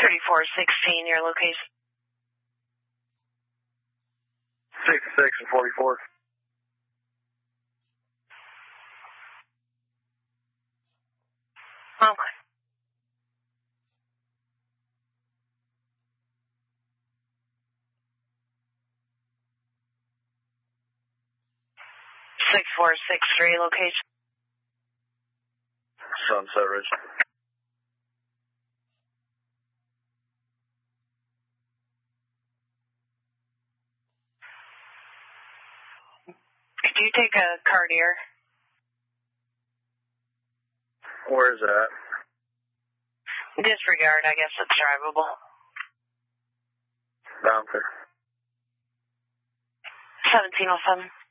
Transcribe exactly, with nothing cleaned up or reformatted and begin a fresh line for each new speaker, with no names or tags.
thirty-four sixteen, your location.
sixty-six and forty-four.
Okay. six four six three, location.
Sunset Ridge.
Could you take a Cartier?
Where is that?
Disregard, I guess it's drivable.
Down there.
seventeen oh seven.